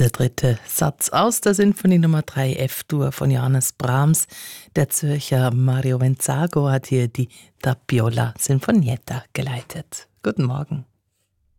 der dritte Satz aus der Sinfonie Nummer 3 F-Dur von Johannes Brahms. Der Zürcher Mario Venzago hat hier die Tappiola Sinfonietta geleitet. Guten Morgen.